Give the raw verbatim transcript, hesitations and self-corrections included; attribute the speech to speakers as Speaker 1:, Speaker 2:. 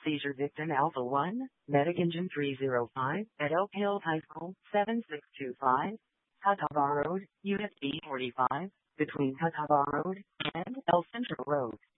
Speaker 1: seizure victim Alpha one, Medic Engine three oh five, at Oak Hills High School, seven six two five, Catawba Road, Unit B forty-five, between Catawba Road and El Centro Road.